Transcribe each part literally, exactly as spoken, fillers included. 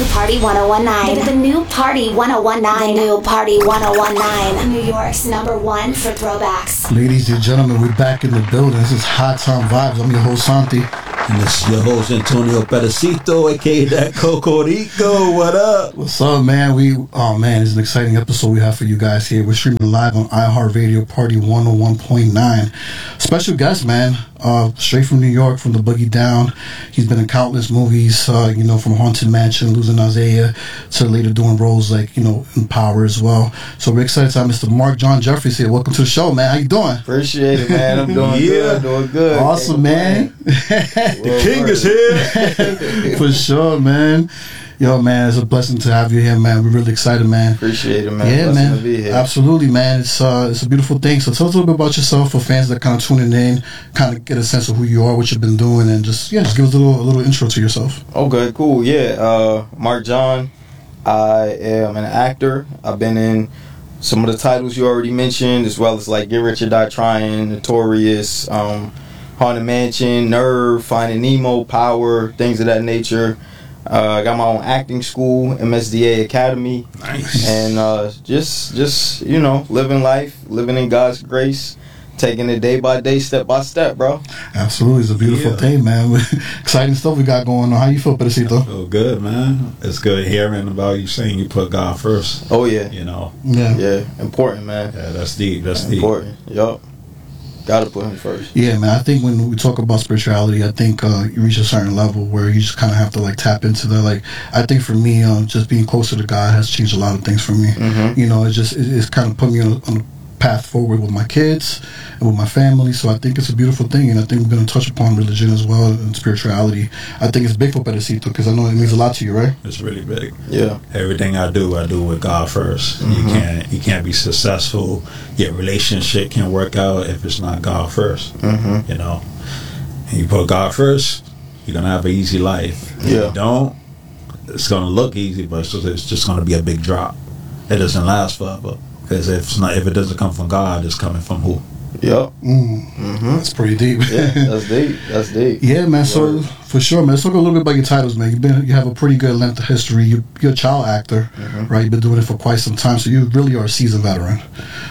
Party one oh one nine. The, the new Party one oh one nine. The new Party one oh one nine. New York's number one for throwbacks. Ladies and gentlemen, we're back in the building. This is Hot Time Vibes. I'm your host, Santi. And this is your host, Antonio Pedacito, a k a. that Cocorico. What up? What's up, man? We Oh, man, it's an exciting episode we have for you guys here. We're streaming live on iHeartRadio Party one oh one point nine. Special guest, man. Uh, straight from New York, from the Boogie Down. He's been in countless movies, uh, you know, from Haunted Mansion, Losing Isaiah, to later doing roles like, you know, in Power as well. So we're excited to have Mister Mark John Jeffries here. Welcome to the show, man. How you doing? Appreciate it, man. I'm doing yeah. good. Doing good. Awesome, man. The king is here. For sure, man. Yo, man, it's a blessing to have you here, man. We're really excited, man. Appreciate it, man. Yeah, blessing man. to be here. Absolutely, man. It's uh, it's a beautiful thing. So tell us a little bit about yourself for fans that are kind of tuning in, kind of get a sense of who you are, what you've been doing, and just yeah, just give us a little a little intro to yourself. Okay, cool. Yeah, uh, Mark John. I am an actor. I've been in some of the titles you already mentioned, as well as like Get Rich or Die Trying, Notorious, um, Haunted Mansion, Nerve, Finding Nemo, Power, things of that nature. Uh, I got my own acting school, M S D A Academy. Nice. And uh, just, just you know, living life, living in God's grace, taking it day by day, step by step, bro. Absolutely, it's a beautiful Yeah. thing, man. Exciting stuff we got going on. How you feel, Pedacito? Oh, good, man. It's good hearing about you saying you put God first. Oh yeah, You know, Yeah. yeah, important, man. yeah, that's deep. That's deep. Important. Yup. Gotta put him first. Yeah, man. I think when we talk about spirituality, I think uh, you reach a certain level where you just kind of have to like tap into the like. I think for me, um, just being closer to God has changed a lot of things for me. Mm-hmm. You know, it just it, it's kind of put me on a, on a path forward with my kids and with my family. So I think it's a beautiful thing, and I think we're going to touch upon religion as well and spirituality. I think it's big for Pedacito because I know it means a lot to you, right? It's really big. Yeah. Everything I do, I do with God first. Mm-hmm. You can't, you can't be successful. Your relationship can work out if it's not God first. Mm-hmm. You know, and you put God first, you're gonna have an easy life. If Yeah. you don't, it's gonna look easy, but it's just, it's just gonna be a big drop. It doesn't last forever. Because if it's not, if it doesn't come from God, it's coming from who? Yup. Mm, Mm-hmm. that's pretty deep. Yeah, that's deep. That's deep. Yeah, man. So Word. for sure, man. Let's talk a little bit about your titles, man. You've been, you have a pretty good length of history. You, you're a child actor, Mm-hmm. right? You've been doing it for quite some time, so you really are a seasoned veteran.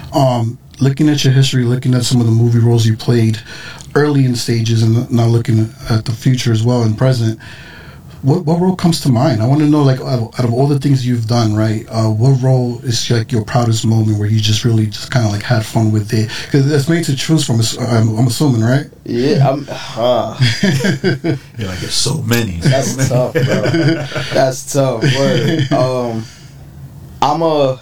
Um, looking at your history, looking at some of the movie roles you played early in stages, and now looking at the future as well and present. What what role comes to mind? I want to know, like, out of all the things you've done, right? Uh, what role is like your proudest moment where you just really just kind of like had fun with it? Because that's made to choose from. I'm, I'm assuming, right? Yeah. I'm. Uh, You're like, there's so many. that's tough, bro. That's tough. Word. Um, I'm a.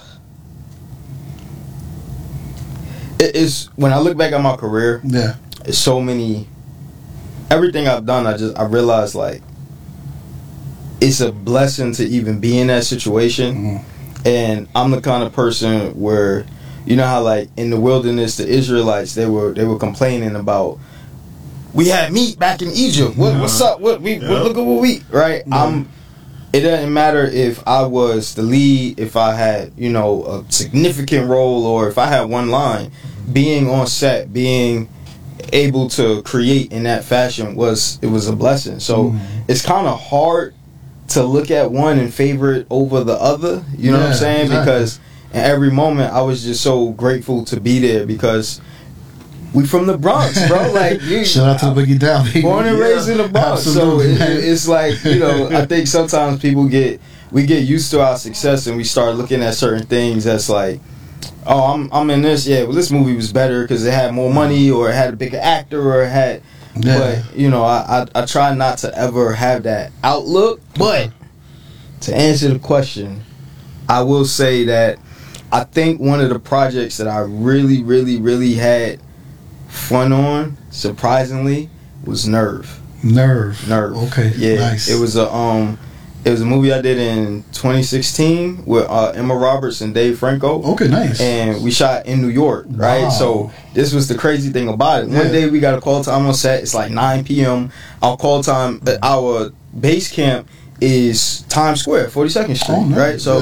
It is when I look back at my career. Yeah. It's so many. Everything I've done, I just I realized like. It's a blessing to even be in that situation. Mm-hmm. And I'm the kind of person where, you know how like in the wilderness, the Israelites, they were they were complaining about, we had meat back in Egypt. What, what's up? What we Yeah. what, look at what we right? Yeah. I'm. It doesn't matter if I was the lead, if I had you know a significant role, or if I had one line. Being on set, being able to create in that fashion was it was a blessing. So Mhm. it's kind of hard to look at one and favor it over the other. You know what I'm Yeah, saying? exactly. Because in every moment I was just so grateful to be there because we from the Bronx, bro. Like you, Shout out to the Boogie Down, baby. born and Yeah, raised in the Bronx. absolutely, So it, man. it's like, you know, I think sometimes people get we get used to our success and we start looking at certain things that's like, oh, I'm I'm in this. Yeah, well, this movie was better because it had more money or it had a bigger actor or it had. Yeah. But you know, I, I I try not to ever have that outlook. But to answer the question, I will say that I think one of the projects that I really, really, really had fun on, surprisingly, was Nerve. Nerve. Nerve. Okay. Yeah. Nice. It was a um, it was a movie I did in twenty sixteen with uh, Emma Roberts and Dave Franco. Okay. Nice. And we shot in New York, right? Wow. So this was the crazy thing about it. Yeah. One day we got a call time on set. It's like nine p.m. Our call time, uh, our base camp is Times Square, forty-second Street, Oh, nice. right? So, Yeah.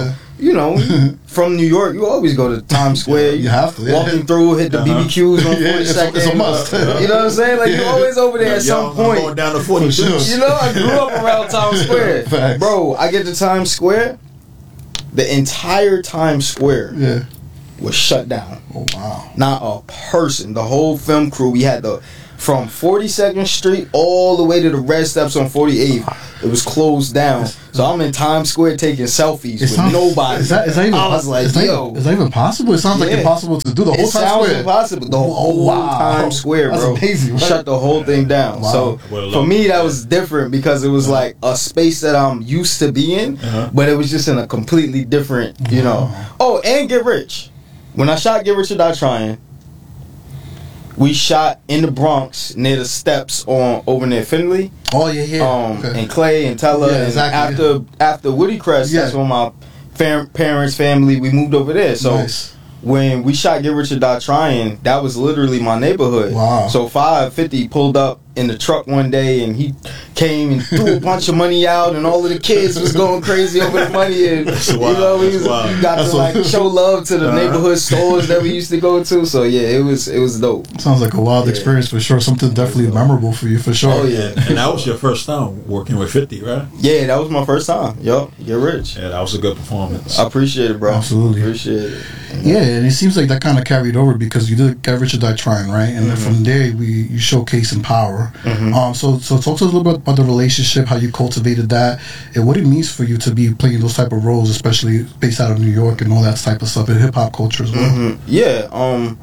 you know, from New York, you always go to Times Square. You have to, yeah. Walking through, hit the Uh-huh. B B Qs on Yeah, forty-second. it's a- it's a must. You know what I'm saying? Like, you're always over there at Yo, some I'm point. going down to forty-two. For sure. You know, I grew up around Times Square. Facts. Bro, I get to Times Square, the entire Times Square Yeah. was shut down. Oh wow. Not a person. The whole film crew, we had the from forty-second Street all the way to the red steps on forty-eighth. It was closed down. So I'm in Times Square taking selfies It with sounds- nobody. Is that, is that even? I was po- like, is that, yo. is that even possible? It sounds like Yeah. impossible to do the whole It Times sounds Square. impossible. The Oh, whole wow. Times Square, That's bro. amazing, right? Shut the whole thing down. Wow. So Well, for look. me, that was different because it was like a space that I'm used to being, Uh-huh. but it was just in a completely different, you know. Wow. Oh, and Get Rich. When I shot Get Rich or Die Trying, we shot in the Bronx near the steps on over near Finley. Oh yeah, yeah. Um, okay. and Clay and Teller. Yeah, and exactly, after after Woody Crest, Yeah. that's when my fam- parents, family, we moved over there. So Nice. when we shot Get Rich or Die Trying, that was literally my neighborhood. Wow. So five fifty pulled up in the truck one day and he came and threw a bunch of money out and all of the kids was going crazy over the money and That's you wild. know we That's was, wild. got That's to like what- show love to the Uh-huh. neighborhood stores that we used to go to. So yeah, it was it was dope. Sounds like a wild Yeah. experience for sure. Something definitely memorable for you for sure. Oh yeah. And that was your first time working with fifty, right? Yeah, that was my first time. Yup, Get Rich. Yeah, that was a good performance. I appreciate it, bro. Absolutely. Appreciate it. Yeah, and it seems like that kind of carried over because you did Get Rich or Die Trying, right? And then from there, we you showcase Empower. Mhm. Um, so so talk to us a little bit about the relationship, how you cultivated that, and what it means for you to be playing those type of roles, especially based out of New York and all that type of stuff in hip hop culture as well. Mhm. Yeah. Um.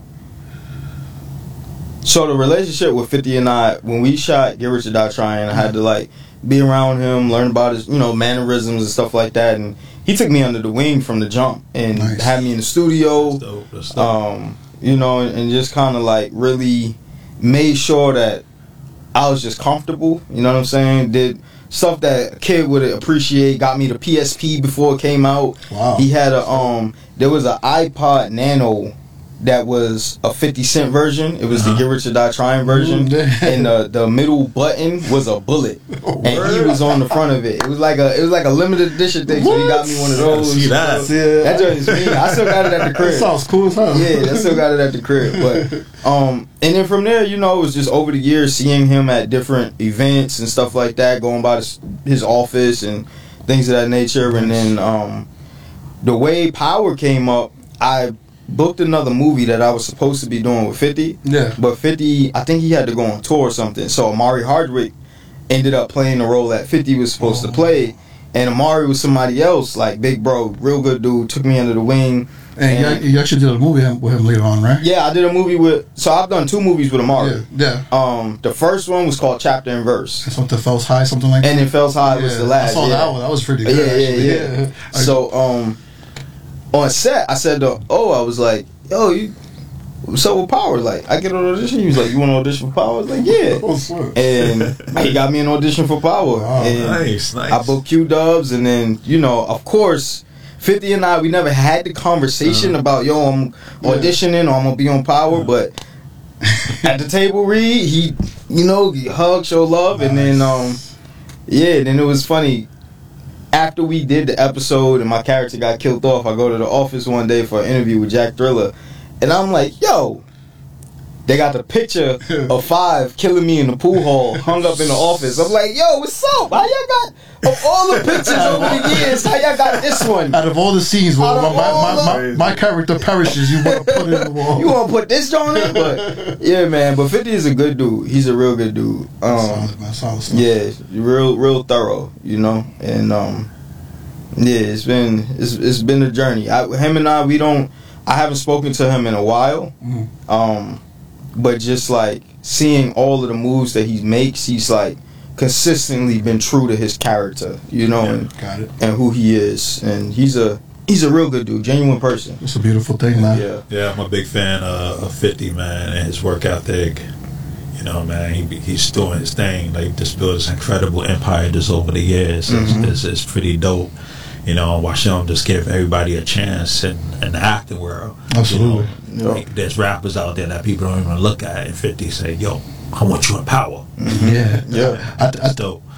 So the relationship with fifty and I, when we shot Get Rich or Die Trying, I had to like be around him, learn about his, you know, mannerisms and stuff like that, and he took me under the wing from the jump and Nice. had me in the studio. That's dope. That's dope. Um, you know, and, and just kind of like really made sure that I was just comfortable. You know what I'm saying? Did stuff that a kid would appreciate. Got me the P S P before it came out. Wow. He had a um. There was an iPod Nano that was a fifty cent version. It was Uh-huh. the Get Rich or Die Trying version, Mm, and the the middle button was a bullet, Oh, and he was on the front of it. It was like a it was like a limited edition thing. So he got me one of those. See that? Yeah. That joint is me. I still got it at the That crib. sounds cool as hell. Yeah, I still got it at the crib. But um, and then from there, you know, it was just over the years seeing him at different events and stuff like that, going by his, his office and things of that nature. And then um, the way Power came up, I booked another movie that I was supposed to be doing with fifty. Yeah. But fifty, I think he had to go on tour or something. So Amari Hardwick ended up playing the role that fifty was supposed Oh. to play. And Amari was somebody else, like big bro, real good dude, took me under the wing. And, And- you, you actually did a movie with him, with him later on, right? Yeah, I did a movie with. So I've done two movies with Amari. Yeah. Yeah. Um, the first one was called Chapter and Verse, And something Fells High, something like that. and then Fells High was Yeah, the last. I saw yeah. that one. That was pretty good. Yeah, yeah, actually. yeah. I- So um, on set, I said to oh, I was like, yo, you. What's up with Power? Like, I get an audition. He was like, you want to audition for Power? I was like, yeah. Oh, swear. And he got me an audition for Power. Wow. and Nice, nice. I booked Q Dubs, and then you know, of course, fifty and I, we never had the conversation Uh-huh. about yo, I'm auditioning or I'm gonna be on Power, but at the table read, he, you know, he hugged, show love, and then um, yeah, then it was funny. After we did the episode and my character got killed off, I go to the office one day for an interview with Jack Thriller, and I'm like, yo. They got the picture of Five killing me in the pool hall hung up in the office. I'm like, yo, what's up? How y'all got of all the pictures over the years? How y'all got this one? Out of all the scenes where Out my, of my, all my, my, the- my character perishes, you want to put it in the wall. You want to put this on it? But yeah, man. But fifty is a good dude. He's a real good dude. Um, Solid, man. Solid stuff. yeah, real, real thorough. You know, and um, yeah, it's been it's it's been a journey. I, him and I, we don't. I haven't spoken to him in a while. Mhm. Um, but just like seeing all of the moves that he makes, he's like consistently been true to his character, you know, Yeah. and, Got it. and who he is, and he's a he's a real good dude, genuine person. It's a beautiful thing, man. Yeah, Yeah, I'm a big fan uh, of fifty, man, and his work ethic. You know, man, he he's doing his thing. Like, just built this incredible empire just over the years. It's, Mhm. it's, it's pretty dope. You know, watching him just give everybody a chance in, in the acting world. Absolutely. You know, Yep. there's rappers out there that people don't even look at, and fifty say, yo, I want you in Power. Yeah. Yeah. I, I, That's dope.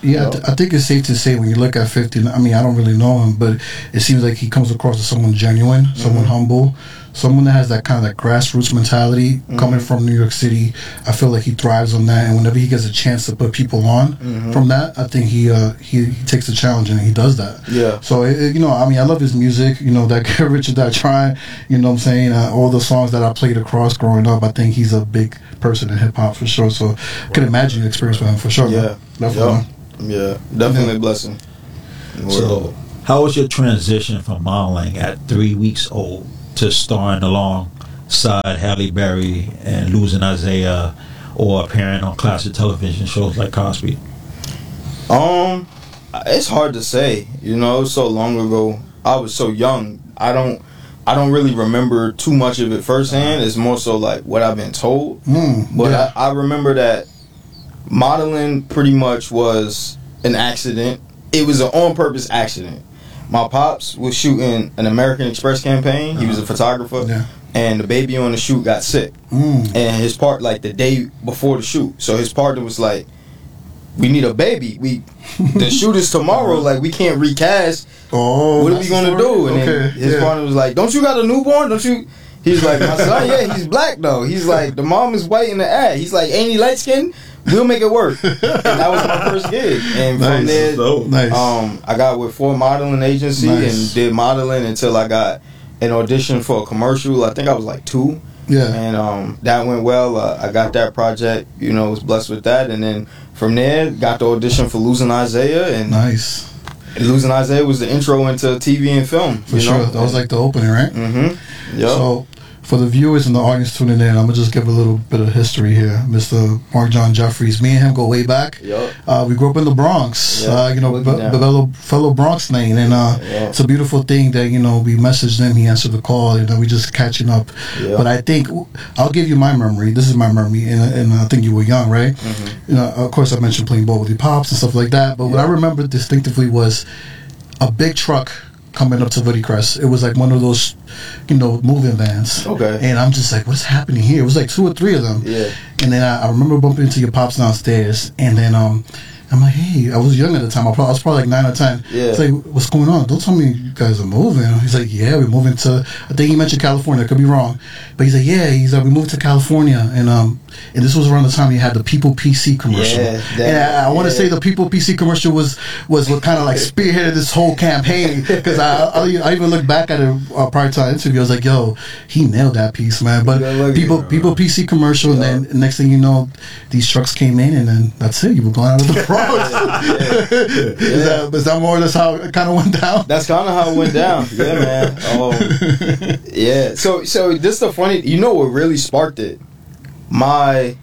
Yeah, I, th- I think it's safe to say when you look at fifty, I mean, I don't really know him, but it seems like he comes across as someone genuine, mm-hmm. someone humble, someone that has that kind of that grassroots mentality mm-hmm. coming from New York City. I feel like he thrives on that, and whenever he gets a chance to put people on mm-hmm. from that, I think he, uh, he he takes the challenge and he does that. Yeah. So, it, it, you know, I mean, I love his music, you know, that Get Rich or Die Trying, you know what I'm saying, uh, all the songs that I played across growing up, I think he's a big person in hip-hop for sure, so I can imagine your experience with him for sure. Yeah. Definitely. Yep. Yeah, definitely a blessing. So, how was your transition from modeling at three weeks old to starring alongside Halle Berry and Losing Isaiah, or appearing on classic television shows like Cosby? Um, it's hard to say. You know, it was so long ago. I was so young. I don't. I don't really remember too much of it firsthand. It's more so like what I've been told. Mm, but yeah. I, I remember that modeling pretty much was an accident. It was an on-purpose accident. My pops was shooting an American Express campaign. He was a photographer. Yeah. And the baby on the shoot got sick. Mm. And his part, like the day before the shoot. So his partner was like, we need a baby. We The shoot is tomorrow. Like, we can't recast. Oh, what are we going to do? And okay. then his yeah. partner was like, don't you got a newborn? Don't you... He's like, my son, yeah, he's black though. He's like, the mom is white in the ad. He's like, ain't he light skinned? We'll make it work. And that was my first gig. And nice. from there, So nice. um, I got with Ford Modeling Agency nice. and did modeling until I got an audition for a commercial. I think I was like two. Yeah. And um, that went well. Uh, I got that project. You know, was blessed with that. And then from there, got the audition for Losing Isaiah. And nice. Losing Isaiah was the intro into T V and film. For you sure. know? That was like the opening, right? Mm-hmm. Yep. So, for the viewers and the audience tuning in, I'm going to just give a little bit of history here. Mister Mark John Jeffries, me and him go way back. Yep. Uh, we grew up in the Bronx, Yep. uh, you know, Boogie b- down. fellow, fellow Bronx name. And uh, Yep. it's a beautiful thing that, you know, we messaged him, he answered the call, and then we just catching up. Yep. But I think, I'll give you my memory. This is my memory, and, and I think you were young, right? Mm-hmm. You know, of course, I mentioned playing ball with your pops and stuff like that, but what I remember distinctively was a big truck coming up to Woody Crest. It was like one of those, you know, moving vans. Okay. And I'm just like, what's happening here? It was like two or three of them. Yeah. And then I, I remember bumping into your pops downstairs, and then um, I'm like, hey, I was young at the time. I, probably, I was probably like nine or ten. Yeah. It's like, what's going on? Don't tell me you guys are moving. He's like, yeah, we're moving to, I think he mentioned California. I could be wrong. But he's like, yeah, he's like, we moved to California. And um, and this was around the time you had the People P C commercial. Yeah, that, and I, I want to yeah. say the People P C commercial was, was what kind of like spearheaded this whole campaign. Because I, I, I even look back at it uh, prior to our interview. I was like, yo, he nailed that piece, man. But Yeah, look, People yeah. People P C commercial, Yeah. and then next thing you know, these trucks came in, and then that's it. You were going out of the Bronx. Is, that, is that more or less how it kind of went down? That's kind of how it went down. Yeah, man. Um, yeah. So, so this the funny. You know what really sparked it? My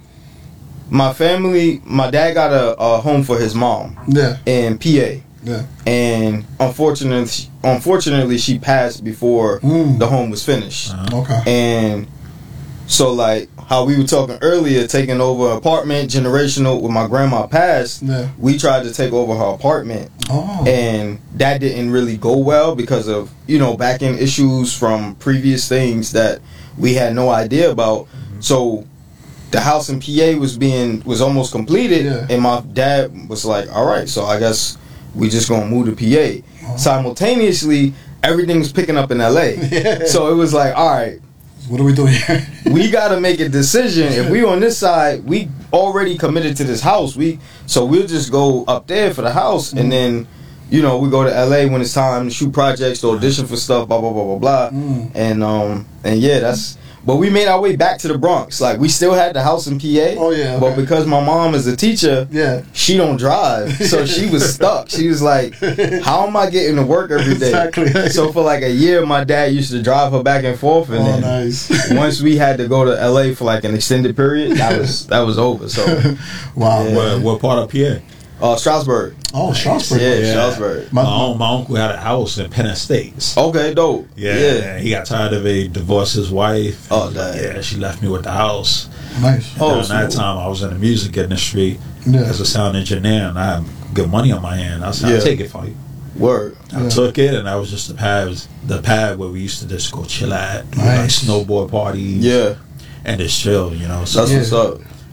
my family. My dad got a, a home for his mom Yeah, in P A, yeah. and unfortunately, unfortunately, she passed before Mm. the home was finished. Okay. And so, like how we were talking earlier, taking over apartment, generational. When my grandma passed, Yeah. we tried to take over her apartment. Oh. And that didn't really go well because of, you know, back end issues from previous things that we had no idea about. Mm-hmm. So the house in P A was being was almost completed, Yeah. and my dad was like, all right, so I guess we just gonna move to P A. Oh. Simultaneously, everything's picking up in L A. Yeah. So it was like, all right, What are we doing here? we gotta make a decision. If we on this side, we already committed to this house. We so we'll just go up there for the house, Mm. and then, you know, we go to L A when it's time to shoot projects, to audition for stuff, blah blah blah blah blah. Mm. And um and yeah, that's. But we made our way back to the Bronx. Like, we still had the house in P A. Oh, yeah, But okay. because my mom is a teacher, Yeah. she don't drive, so she was stuck. She was like, "How am I getting to work every day?" Exactly. So for like a year, my dad used to drive her back and forth, and Oh, then nice. once we had to go to L A for like an extended period, that was that was over. So, Wow. Yeah. What, what part of P A? uh, Strasbourg, Oh, Strasbourg. yeah, Yeah. Strasbourg. My- My, un- my uncle had a house in Penn Estates. Okay, dope. Yeah, yeah. he got tired of it, divorced his wife. Oh, dang. Yeah, she left me with the house. Nice. Oh, During that so- time, I was in the music industry Yeah. as a sound engineer, and I had good money on my hand. I said, Yeah. I'll take it for you. Word. I Yeah. took it, and that was just the pad, the pad where we used to just go chill at, do like Nice. snowboard parties, Yeah, and just chill, you know. So that's Yeah. what's up.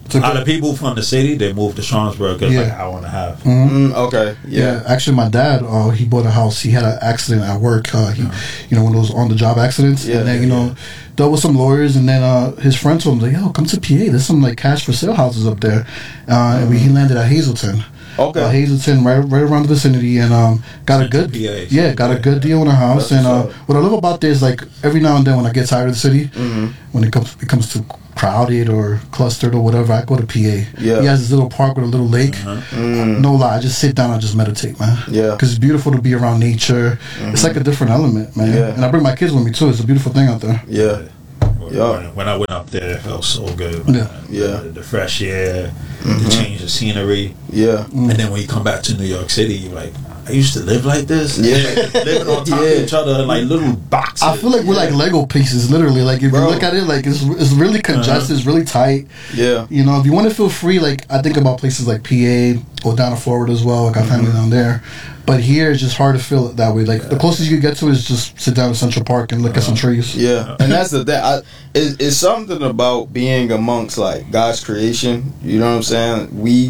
It's a A lot good- of people from the city, they moved to Sharpsburg. It's Yeah. like an hour and a half. Mm, okay. Yeah. Yeah. actually, my dad, uh, he bought a house. He had an accident at work. Uh, he, you know, one of those on the job accidents. Yeah, and then, you yeah, know, dealt with some lawyers. And then uh, his friend told him, like, yo, come to P A. There's some like cash for sale houses up there. Uh, and we, he landed at Hazleton. Okay. Uh, Hazleton, right, right around the vicinity, and um, got a good, P A. yeah, got a good deal in a house. That's And uh, what's up. what I love about this, like every now and then when I get tired of the city, Mhm. when it comes it comes to crowded or clustered or whatever, I go to P A. Yeah. He has this little park with a little lake. Mm. No lie, I just sit down and just meditate, man. Yeah. Because it's beautiful to be around nature. It's like a different element, man. Yeah. And I bring my kids with me too. It's a beautiful thing out there. Yeah. When, Yeah. when I went up there, it felt so good. Yeah. man. Yeah. The, the fresh air, the change of scenery. Yeah. And then when you come back to New York City, you're like, I used to live like this. Yeah. Living on top Yeah. of each other in like little boxes. I feel like we're like Lego pieces, literally. Like if Bro. you look at it, like it's it's really congested, it's really tight. Yeah. You know, if you want to feel free, like I think about places like P A or down in Florida as well. I got family down there, but here it's just hard to feel it that way. Like the closest you can get to is just sit down in Central Park and look at some trees. Yeah, and that's the thing. I, it's, it's something about being amongst like God's creation. You know what I'm saying? We,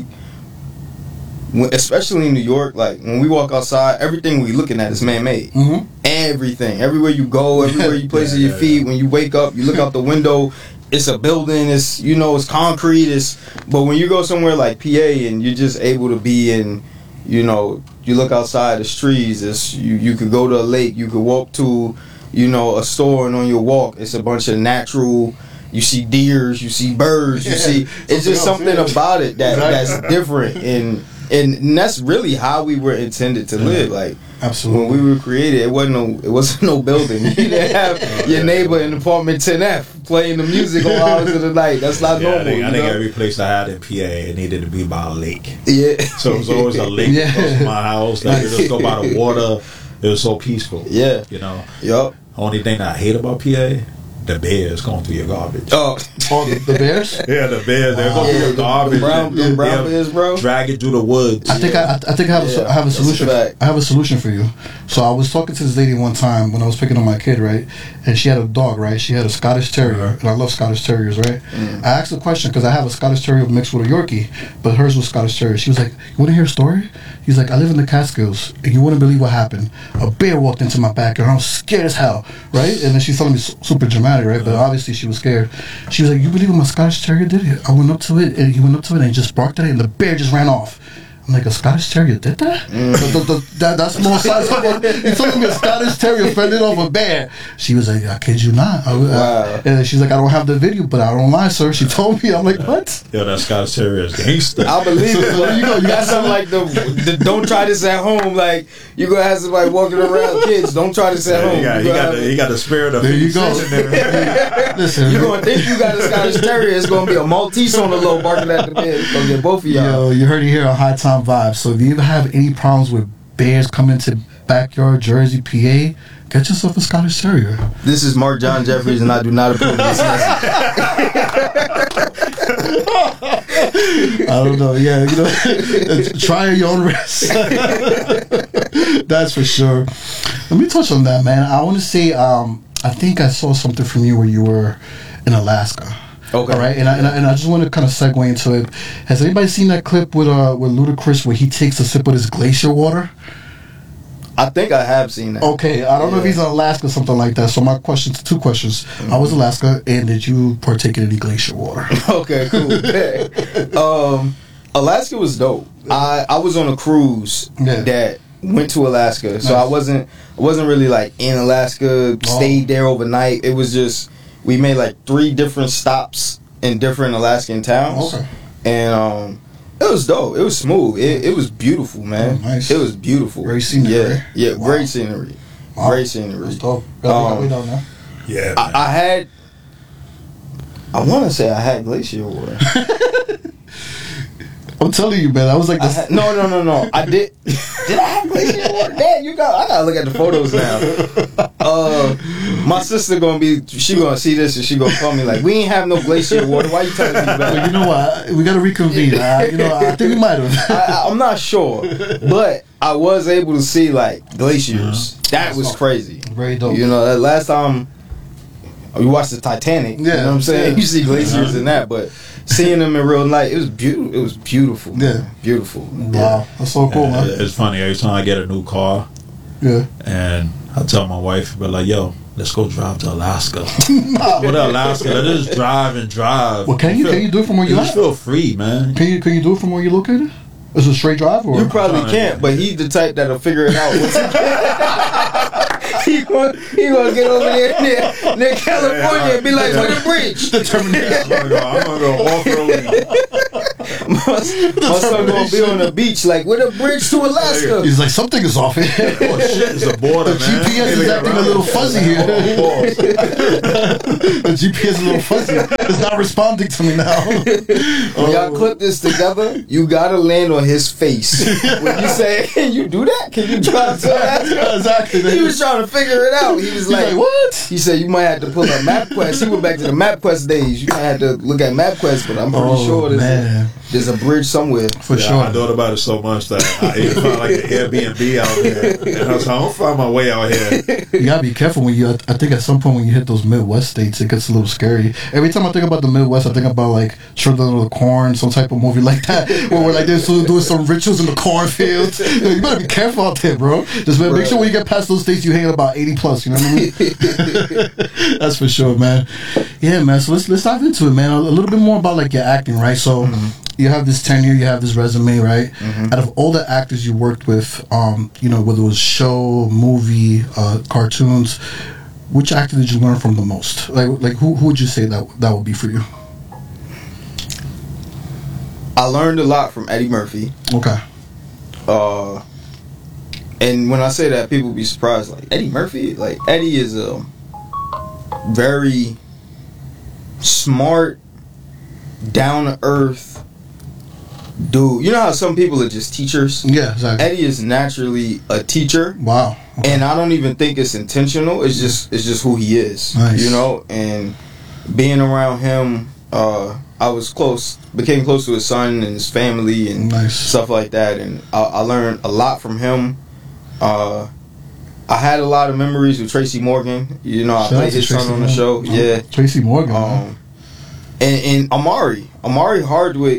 when- especially in New York, like when we walk outside, everything we looking at is man made. Mm-hmm. Everything, everywhere you go, everywhere you place Yeah, your yeah, feet. When you wake up, you look out the window. It's a building. It's you know, it's concrete. It's but when you go somewhere like P A and you're just able to be in, you know, you look outside, it's trees. It's you. You could go to a lake. You could walk to, you know, a store, and on your walk, it's a bunch of natural. You see deers. You see birds. You Yeah, see. It's just something something else, yeah. about it that Exactly. that's different, and and that's really how we were intended to live. Like. Absolutely. When we were created, it wasn't no, it wasn't no building. You didn't have your neighbor in apartment ten F playing the music all hours of the night. That's not Yeah, I normal. think, I you think know? every place I had in P A, it needed to be by a lake. Yeah. So it was always a lake Yeah. close to my house. Like you just go by the water. It was so peaceful. Yeah. You know. Yup. Only thing I hate about P A, the bears going through your garbage. Oh. Oh, the, the Bears. Yeah, the bears. They're Wow. going Yeah, through your the, garbage. the brown, and- the brown yeah, bears, bro. drag it through the woods. I think I, I think I have a, so- Yeah, I have a that's a solution. fact. I have a solution for you. So I was talking to this lady one time when I was picking up my kid, right? And she had a dog, right? She had a Scottish Terrier, and I love Scottish Terriers, right? Mm. I asked a question because I have a Scottish Terrier mixed with a Yorkie, but hers was Scottish Terrier. She was like, "You want to hear a story?" He's like, "I live in the Catskills, and you wouldn't believe what happened. A bear walked into my backyard. I was scared as hell, right?" And then she's telling me su- super dramatic, right? But obviously she was scared. She was like, "You believe what my Scottish Terrier did? I went up to it, and he went up to it, and he just barked at it, and the bear just ran off." I'm like, a Scottish Terrier did that? Mm. The- the- the- that that's more size. You told me a Scottish Terrier fended off a bear. She was like, I kid you not. I, I- Wow. and she's like, I don't have the video, but I don't lie, sir. She told me. I'm like, what? Yo, that Scottish Terrier is gangster. I believe it. There you go. You got something like the, the don't try this at home. Like you gonna have somebody walking around, kids. Don't try this at Yeah, home. he got, You he gonna got, have- the, he got the spirit of There you go. in there. Listen, You gonna think you got a Scottish Terrier? It's gonna be a Maltese on the low barking at the bed. It's gonna get both of y'all. yo, you heard it here on High Time Vibes. So if you ever have any problems with bears coming to backyard Jersey, P A, get yourself a Scottish Terrier. This is Mark John Jeffries, and I do not approve of this message. I don't know. Yeah, you know, try at your own risk. That's for sure. Let me touch on that, man. I want to say, um, I think I saw something from you where you were in Alaska. Okay. All right, and I, and I, and I just want to kind of segue into it. Has anybody seen that clip with uh with Ludacris where he takes a sip of his glacier water? I think I have seen that. Okay, I don't know if Yeah. he's in Alaska or something like that. So my questions, two questions. Mm-hmm. I was in Alaska, and did you partake in any glacier water? Okay, cool. um, Alaska was dope. I, I was on a cruise Yeah. that went to Alaska, so Nice. I wasn't I wasn't really like in Alaska. Stayed there overnight. It was just we made like three different stops in different Alaskan towns, Okay. and um, it was dope. It was smooth. It, it was beautiful, man. Oh, nice. It was beautiful. Great scenery, Yeah, right? yeah, Wow. great scenery. Wow. Great scenery. That's dope. Got Um, me down there. Yeah, man. I, I had. I want to say I had glacier water. I'm telling you, man. I was like, I this, had, no, no, no, no. I did. Did I have glacier water? Damn, you got. I gotta look at the photos now. Uh, my sister gonna be. She gonna see this and she gonna call me like, we ain't have no glacier water. Why you telling me but that? you know what? We gotta reconvene. Uh, you know, I think we might have. I, I, I'm not sure, but I was able to see like glaciers. That was crazy. Very dope. You know, that last time we watched the Titanic. Yeah, You know what I'm saying? yeah. You see glaciers in that, but seeing him in real life, it was beautiful. It was beautiful. Yeah. Man. Beautiful. Wow, Yeah. that's so cool, And man. It's funny every time I get a new car, Yeah. and I tell my wife, "But like, yo, let's go drive to Alaska." What Alaska? Let's just drive and drive. Well, can you feel, can you do it from where you just at? feel free, man. Can you can you do it from where you're located? Is it a straight drive or? You probably can't, but he's the type that'll figure it out. Once he, he gonna he gonna get over there near, near California and be like, "Where the bridge?" I'm gonna go, I'm gonna go off road. my, my son gonna be on the beach like, "Where the bridge to Alaska?" He's like, something is off here. Oh shit, it's a border, The man. G P S is acting a little fuzzy here. The G P S is a little fuzzy. It's not responding to me now. When y'all clip this together, you gotta land on his face. When you say, "Can you do that? Can you drive to Alaska?" Exactly. He was trying to figure it out. He was He's like, like, what? He said you might have to pull up MapQuest. He went back to the MapQuest days. You might have to look at MapQuest, but I'm pretty Oh, sure there's man. a, there's a bridge somewhere. For Yeah, sure. I thought about it so much that I even found like an Airbnb out there. And I was like, I'm gonna find my way out here. You gotta be careful when you. I think at some point when you hit those Midwest states, it gets a little scary. Every time I think about the Midwest, I think about like Children of the Corn, some type of movie like that, where we're like they're doing some rituals in the cornfields. You better be careful out there, bro. Just make Right. sure when you get past those states, you hang at about eighty plus. You know what I mean? That's for sure, man. Yeah, man. So let's let's dive into it, man. A, a little bit more about like your acting, right? So. Mm-hmm. You have this tenure, you have this resume, right? Mm-hmm. Out of all the actors you worked with, um, you know, whether it was show, movie, uh, cartoons, which actor did you learn from the most? Like, like who, who would you say that that would be for you? I learned a lot from Eddie Murphy. Okay. Uh, and when I say that, people be surprised. Like, Eddie Murphy? Like, Eddie is a very smart, down-to-earth dude. You know how some people are just teachers? Yeah, exactly. Eddie is naturally a teacher. Wow. Okay. And I don't even think it's intentional. It's just it's just who he is. Nice. You know, and being around him, uh, I was close, became close to his son and his family and Nice. stuff like that. And I, I learned a lot from him. Uh, I had a lot of memories with Tracy Morgan. You know, I Shout out played to his Tracy son on the Morgan. show. Yeah. Tracy Morgan. man. Um, and, and Amari, Amari Hardwick,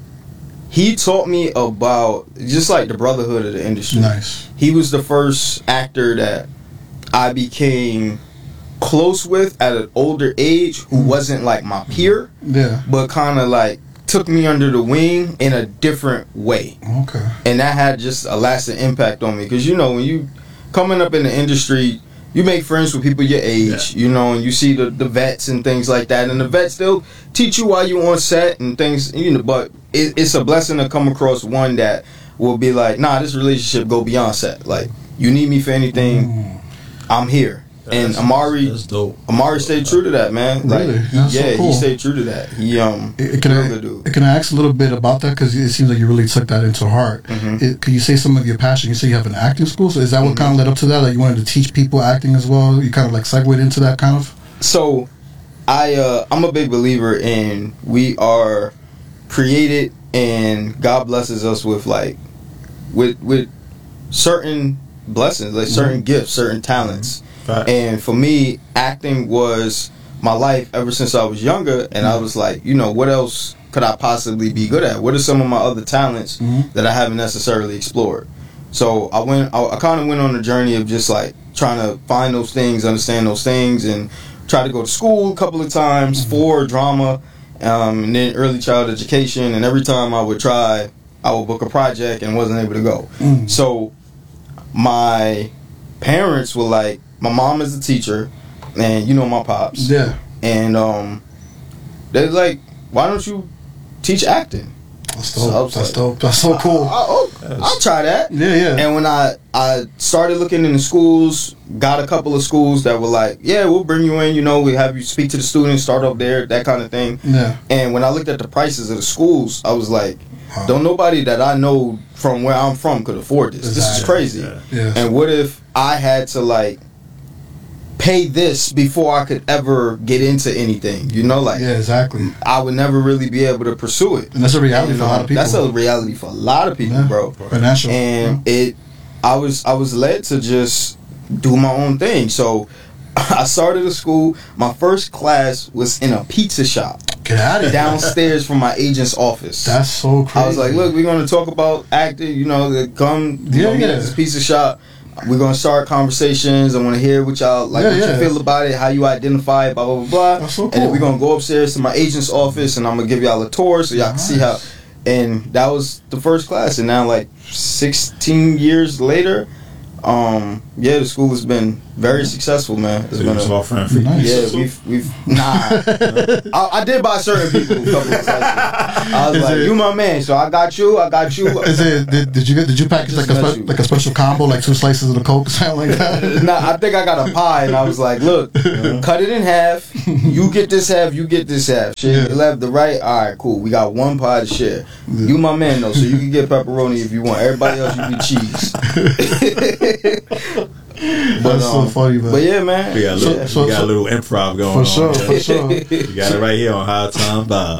he taught me about just like the brotherhood of the industry. Nice. He was the first actor that I became close with at an older age who Mm. wasn't like my peer, Yeah. but kind of like took me under the wing in a different way. Okay. And that had just a lasting impact on me. Because, you know, when you coming up in the industry, you make friends with people your age, you know, and you see the, the vets and things like that. And the vets, they'll teach you while you're on set and things, you know, but it, it's a blessing to come across one that will be like, nah, this relationship go beyond set. Like, you need me for anything, Mm. I'm here. And That's- Amari, that's dope. Amari stayed true to that, man. Like, Really? That's so yeah, cool. he stayed true to that. He, um, Eh, Can real I, good dude. can I ask a little bit about that? Because it seems like you really took that into heart. Mhm. It, can you say some of your passion? You say you have an acting school, so is that what kind of led up to that? Like you wanted to teach people acting as well? You kind of like segued into that kind of? So, I uh, I'm a big believer in we are created and God blesses us with like with with certain blessings, like certain Mm-hmm. gifts, certain talents. Fact. And for me, acting was my life ever since I was younger. And I was like, you know, what else could I possibly be good at? What are some of my other talents Mhm. that I haven't necessarily explored? So I went, I, I kind of went on a journey of just like trying to find those things, understand those things, and try to go to school a couple of times Mm-hmm. for drama, um, and then early child education. And every time I would try, I would book a project and wasn't able to go. Mm. So my parents were like, my mom is a teacher, and you know my pops, Yeah. and um, they're like, why don't you teach acting? That's So I dope. was That's like, dope. That's so cool. I, oh, I'll try that. Yeah, yeah. And when I, I started looking into schools, got a couple of schools that were like, yeah, we'll bring you in, you know, we have you speak to the students, start up there, that kind of thing. Yeah. And when I looked at the prices of the schools, I was like, Wow. don't nobody that I know from where I'm from could afford this. This is Exactly. crazy. Yeah. Yeah. And what if I had to like pay this before I could ever get into anything? You know, like Yeah, exactly. I would never really be able to pursue it. And that's a reality And, for a lot um, of people. That's a reality for a lot of people, Yeah. bro. Financial. And it, I was I was led to just do my own thing. So I started a school. My first class was in a pizza shop. Get out of here. downstairs from my agent's office. That's so crazy. I was like, look, we're going to talk about acting. You know, that come you Yeah, know, meet yeah. at this pizza shop. We're going to start conversations. I want to hear what y'all, like, Yeah, what yeah. you feel about it, how you identify it, blah, blah, blah, blah. That's so And then cool. we're going to go upstairs to my agent's office, and I'm going to give y'all a tour so y'all can see how. Nice. And that was the first class. And now, like, sixteen years later, um, yeah, the school has been very successful, man. It's So been you was a, offering free Nice. pizza, yeah, so- we've we've nah. I, I did buy certain people a couple of slices. I was Is like, it- "You my man," so I got you. I got you. Is it? Did, did you get? Did you package Just like a met spe- you. like a special combo, like two slices of the Coke, something like that? Nah, I think I got a pie, and I was like, "Look, cut it in half. You get this half. You get this half. Shit, Yeah. left, the right. All right, cool. We got one pie to share. Yeah. You my man though, so you can get pepperoni if you want. Everybody else, you get cheese." But, That's so um, funny, man. But yeah, man. We got a So- little, yeah. so- we got so- a little improv going For on. sure, man. for sure. You got it right here on High Time Bob.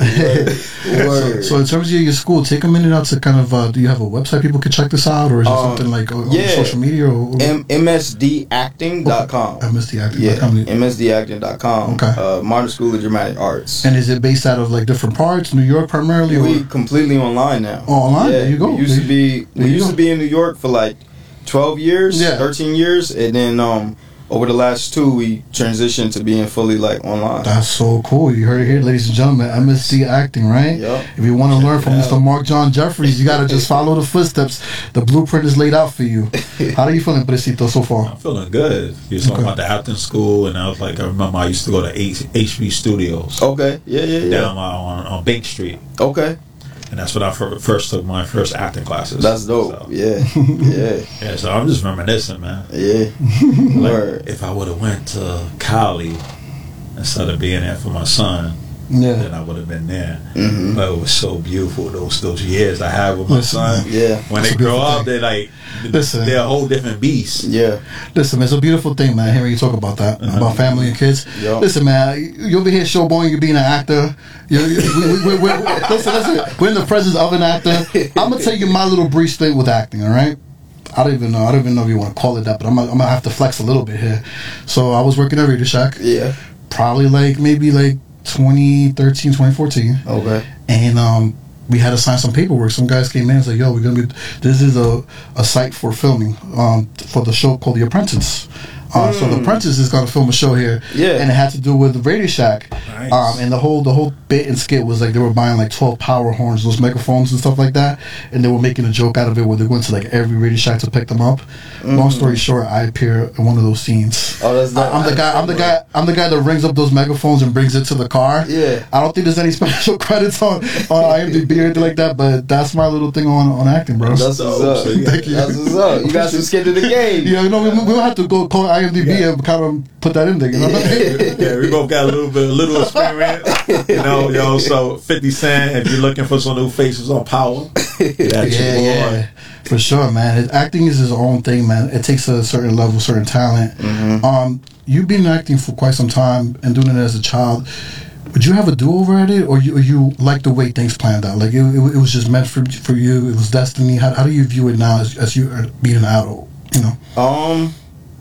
Word. So in terms of your school, take a minute out to kind of. Uh, do you have a website people can check this out, or is it Um, something like on yeah. social media or? or M- M S D acting dot com. M S D acting Yeah, dot com. M S D acting dot com. Okay. Uh, Martin School of Dramatic Arts. And is it based out of like different parts, New York primarily, We or completely online now. Oh, online? Yeah, There you go. We used to be There we you used go. to be in New York for like twelve years, Yeah. thirteen years, and then um over the last two we transitioned to being fully like online. That's so cool. You heard it here, ladies and gentlemen. M S D acting, right? Yep. If you want to learn from it Mister out. Mark John Jeffries, you got to just follow the footsteps. The blueprint is laid out for you. How are you feeling, Bresito, so far? I'm feeling good. You was talking Okay. about the acting school, and I was like, I remember I used to go to H- HB Studios Okay. Yeah, yeah, yeah. down on, on Bank Street, Okay. and that's when I fir- first took my first acting classes. That's dope. So, Yeah. Yeah. yeah, so I'm just reminiscing, man. Yeah. Like, Word. if I would have went to Cali instead of being there for my son, Yeah. then I would have been there. Mhm. But it was so beautiful those those years I had with my Listen, son. Yeah. When It's they a grow beautiful up, thing. they're like Listen. they're a whole different beast. Yeah. Listen, man, it's a beautiful thing, man. Hearing you talk about that, Uh-huh. about family and kids. Yup. Listen, man, you over here showboating, you being an actor. You, you, we, we, we, we, listen, listen, we're in the presence of an actor. I'm gonna tell you my little brief stint with acting. All right. I don't even know. I don't even know if you want to call it that, but I'm gonna, I'm gonna have to flex a little bit here. So I was working at Radio Shack, Yeah. probably like maybe like twenty thirteen, twenty fourteen, Okay. and um, we had to sign some paperwork. Some guys came in and said, "Yo, we're gonna be. This is a, a site for filming um, for the show called The Apprentice." Uh, So The Apprentice is gonna film a show here, Yeah. and it had to do with the Radio Shack. Nice. Um, and the whole the whole bit and skit was like they were buying like twelve power horns, those megaphones and stuff like that, and they were making a joke out of it where they went to like every Radio Shack to pick them up. Long story short, I appear in one of those scenes. Oh, that's I- I'm the guy. I'm the guy. I'm the guy that rings up those megaphones and brings it to the car. Yeah. I don't think there's any special credits on on I M D B or anything like that, but that's my little thing on on acting, bro. That's what's up. So you- Thank you. That's what's up. You got some skin in the game. Yeah, you know, we, we don't have to go call I M D B and kind of put that in there. You know what I mean? Yeah, we both got a little bit, a little experience. You know, yo. So Fifty Cent, if you're looking for some new faces on Power, that's Yeah, your boy. yeah, for sure, man. It, acting is his own thing, man. It takes a certain level, certain talent. Mm-hmm. Um, you've been acting for quite some time and doing it as a child. Would you have a do-over at it, or you, or you like the way things planned out? Like it, it, it was just meant for for you. It was destiny. How, how do you view it now as, as you are being an adult? You know. Um,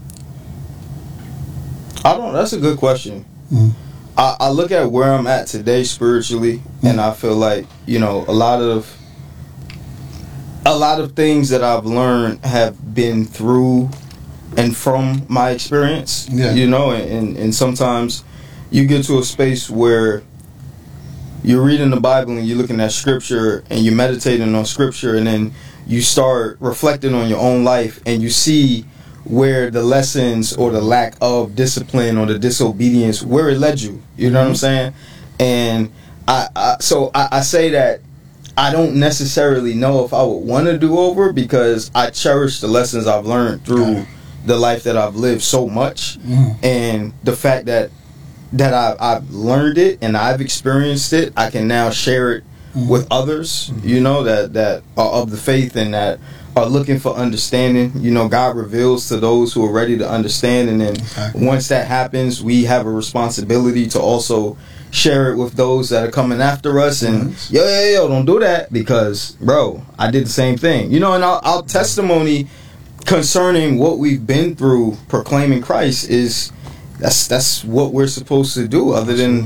I don't. That's a good question. Mm. I, I look at where I'm at today spiritually, and I feel like you know a lot of a lot of things that I've learned have been through and from my experience. Yeah. You know, and, and and sometimes you get to a space where you're reading the Bible and you're looking at scripture and you're meditating on scripture, and then you start reflecting on your own life and you see where the lessons or the lack of discipline or the disobedience, where it led you. You know what I'm saying? And I, I so I, I say that I don't necessarily know if I would want to do over, because I cherish the lessons I've learned through the life that I've lived so much, Mm. and the fact that that I, I've learned it and I've experienced it, I can now share it Mm. with others, you know, that, that are of the faith and that are looking for understanding. You know, God reveals to those who are ready to understand, and then Exactly. once that happens, we have a responsibility to also share it with those that are coming after us. And Nice. yo, yo, yo, don't do that, because, bro, I did the same thing. You know, and our, our testimony concerning what we've been through proclaiming Christ is that's that's what we're supposed to do, other than Absolutely.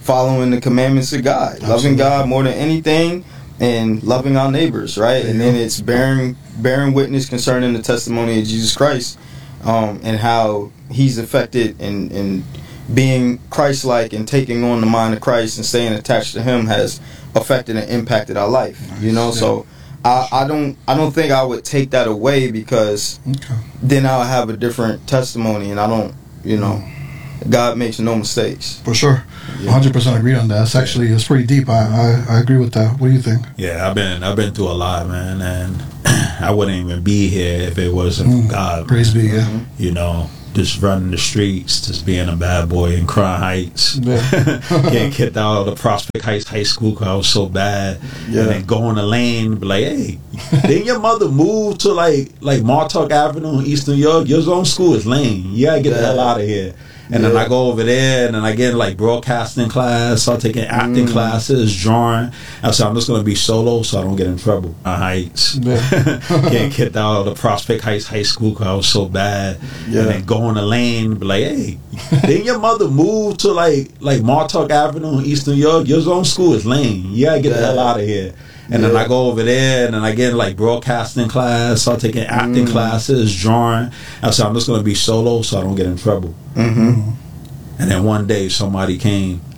following the commandments of God, Absolutely. loving God more than anything, and loving our neighbors, right? And then it's bearing bearing witness concerning the testimony of Jesus Christ, um, and how He's affected and and being Christ-like and taking on the mind of Christ and staying attached to Him has affected and impacted our life. Nice. You know, yeah. so I, I don't I don't think I would take that away, because okay. then I'll have a different testimony, and I don't, you know, God makes no mistakes. For sure. Yeah. one hundred percent agree on that. It's actually, it's pretty deep. I, I, I agree with that. What do you think? Yeah, I've been I've been through a lot, man, and I wouldn't even be here if it wasn't mm, for God. Praise man. be, yeah. Mm-hmm. You know, just running the streets, just being a bad boy in Crown Heights, yeah. getting kicked out of the Prospect Heights High School because I was so bad, yeah. and then going to lane, be like, hey, didn't your mother move to like like Martuck Avenue in East New York? Your own school is Lane. You gotta get yeah. the hell out of here. And yeah. then I go over there, and then I get like broadcasting class, start taking acting mm. classes, drawing. I said, I'm just going to be solo so I don't get in trouble. Uh, Heights. Yeah. Getting kicked out of the Prospect Heights High School because I was so bad. Yeah. And then going to lane, be like, hey, didn't your mother move to like like Martuck Avenue in East New York? Your own school is Lane. You got to get yeah. the hell out of here. And yeah. then I go over there, and then I get like broadcasting class, start taking acting mm. classes, drawing. I said, I'm just going to be solo so I don't get in trouble. Mm-hmm. And then one day somebody came